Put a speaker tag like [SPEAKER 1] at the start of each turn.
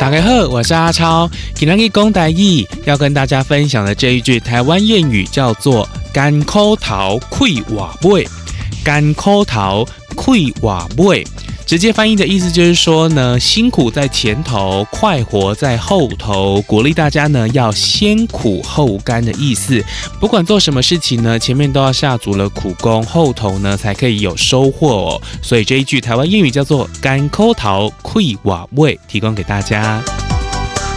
[SPEAKER 1] 大家好，我是阿超。今天讲台语要跟大家分享的这一句台湾谚语叫做“甘苦头开瓦尾”。甘苦头开瓦尾，直接翻译的意思就是说呢，辛苦在前头，快活在后头，鼓励大家呢要先苦后甘的意思。不管做什么事情呢，前面都要下足了苦功，后头呢才可以有收获哦。所以这一句台湾谚语叫做“甘苦头开瓦尾”，提供给大家。